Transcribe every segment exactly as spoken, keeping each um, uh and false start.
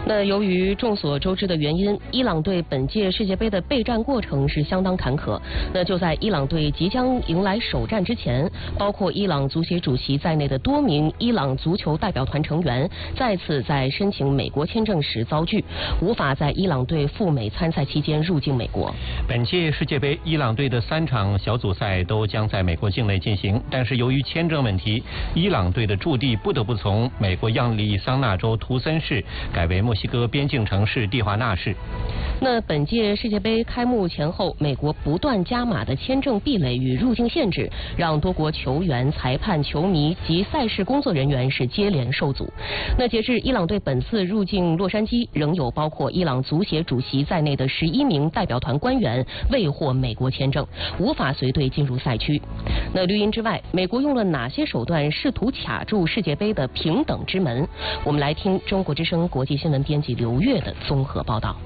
那由于众所周知的原因，伊朗队本届世界杯的备战过程是相当坎坷。那就在伊朗队即将迎来首战之前，包括伊朗足协主席在内的多名伊朗足球代表团成员再次在申请美国签证时遭拒，无法在伊朗队赴美参赛期间入境美国。 本届世界杯，伊朗队的三场小组赛都将在美国境内进行，但是由于签证问题，伊朗队的驻地不得不从美国亚利桑那州图森市改为墨西哥边境城市蒂华纳市。 那本届世界杯开幕前后，美国不断加码的签证壁垒与入境限制，让多国球员、裁判、球迷及赛事工作人员是接连受阻。那截至伊朗队本次入境洛杉矶，仍有包括伊朗足协主席在内的十一名代表团官员未获美国签证，无法随队进入赛区。那绿茵之外，美国用了哪些手段试图卡住世界杯的平等之门？我们来听中国之声国际新闻编辑刘越的综合报道。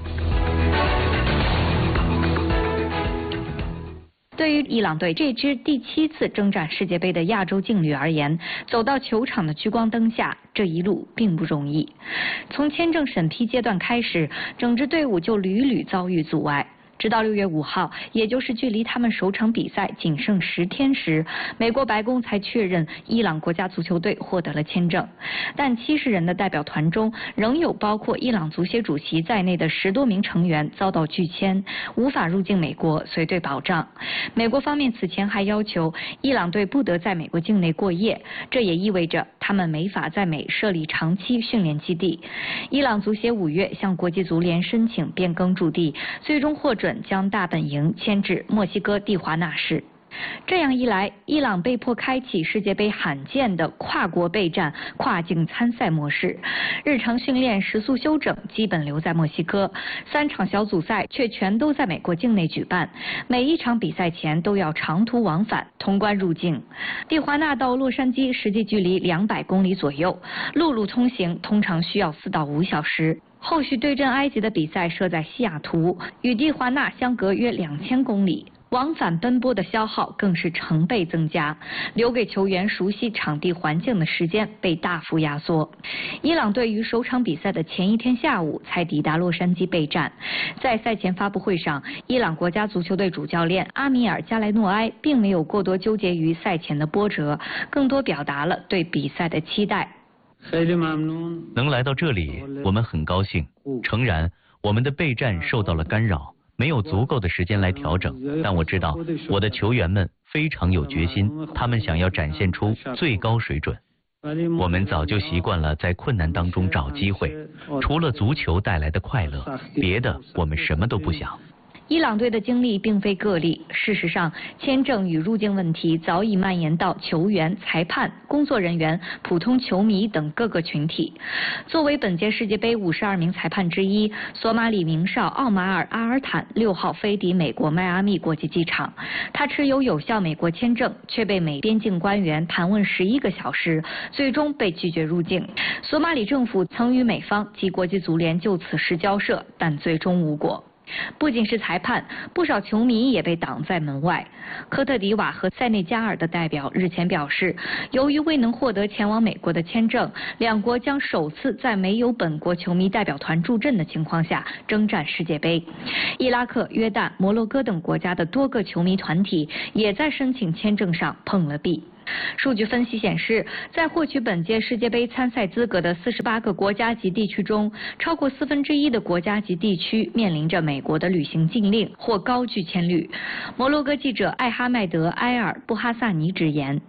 对于伊朗队这支第七次征战世界杯的亚洲劲旅而言，走到球场的聚光灯下，这一路并不容易。从签证审批阶段开始，整支队伍就屡屡遭遇阻碍。直到六月五号，也就是距离他们首场比赛仅剩十天时，美国白宫才确认伊朗国家足球队获得了签证。但七十人的代表团中，仍有包括伊朗足协主席在内的十多名成员遭到拒签，无法入境美国随队保障。美国方面此前还要求伊朗队不得在美国境内过夜，这也意味着他们没法在美设立长期训练基地。伊朗足协五月向国际足联申请变更驻地，最终获准将大本营迁至墨西哥蒂华纳市。这样一来，伊朗被迫开启世界杯罕见的跨国备战、跨境参赛模式。日常训练、食宿休整基本留在墨西哥，三场小组赛却全都在美国境内举办。每一场比赛前都要长途往返，通关入境。蒂华纳到洛杉矶实际距离两百公里左右，陆路通行通常需要四到五小时。后续对阵埃及的比赛设在西雅图，与蒂华纳相隔约两千公里。往返奔波的消耗更是成倍增加，留给球员熟悉场地环境的时间被大幅压缩。伊朗队于首场比赛的前一天下午才抵达洛杉矶备战。在赛前发布会上，伊朗国家足球队主教练阿米尔加莱诺埃并没有过多纠结于赛前的波折，更多表达了对比赛的期待。 能来到这里，我们很高兴。诚然，我们的备战受到了干扰，没有足够的时间来调整，但我知道我的球员们非常有决心，他们想要展现出最高水准。我们早就习惯了在困难当中找机会，除了足球带来的快乐，别的我们什么都不想。 伊朗队的经历并非个例，事实上，签证与入境问题早已蔓延到球员、裁判、工作人员、普通球迷等各个群体。作为本届世界杯五十二名裁判之一，索马里名少奥马尔·阿尔坦六号飞抵美国迈阿密国际机场，他持有有效美国签证，却被美边境官员盘问十一个小时，最终被拒绝入境。索马里政府曾与美方及国际足联就此事交涉，但最终无果。不仅是裁判，不少球迷也被挡在门外。科特迪瓦和塞内加尔的代表日前表示，由于未能获得前往美国的签证，两国将首次在没有本国球迷代表团助阵的情况下征战世界杯。伊拉克、约旦、摩洛哥等国家的多个球迷团体也在申请签证上碰了壁。数据分析显示，在获取本届世界杯参赛资格的四十八个国家及地区中，超过四分之一的国家及地区面临着美国的旅行禁令或高拒签率。摩洛哥记者艾哈迈德·埃尔布哈萨尼直言，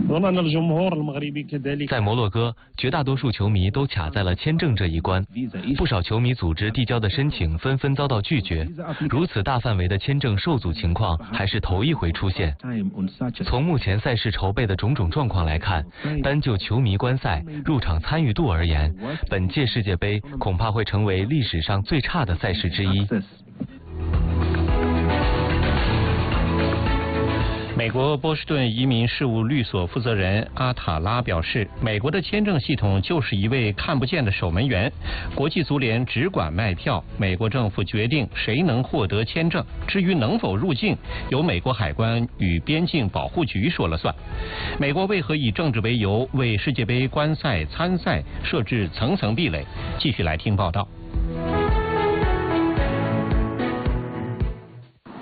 在摩洛哥，绝大多数球迷都卡在了签证这一关，不少球迷组织递交的申请纷纷遭到拒绝。如此大范围的签证受阻情况还是头一回出现。从目前赛事筹备的种种状况来看，单就球迷观赛、入场参与度而言，本届世界杯恐怕会成为历史上最差的赛事之一。 美国波士顿移民事务律所负责人阿塔拉表示，美国的签证系统就是一位看不见的守门员，国际足联只管卖票，美国政府决定谁能获得签证，至于能否入境，由美国海关与边境保护局说了算。美国为何以政治为由为世界杯观赛参赛设置层层壁垒？继续来听报道。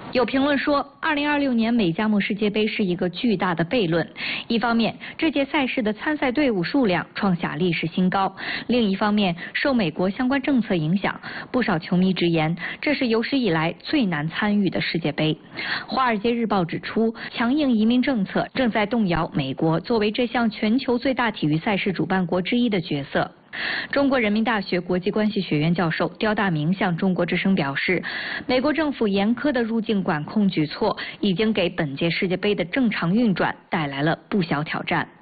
有评论说，二零二六年美加墨世界杯是一个巨大的悖论。一方面，这届赛事的参赛队伍数量创下历史新高；另一方面，受美国相关政策影响，不少球迷直言，这是有史以来最难参与的世界杯。《华尔街日报》指出，强硬移民政策正在动摇美国作为这项全球最大体育赛事主办国之一的角色。中国人民大学国际关系学院教授刁大明向中国之声表示，美国政府严苛的入境管控举措已经给本届世界杯的正常运转带来了不小挑战。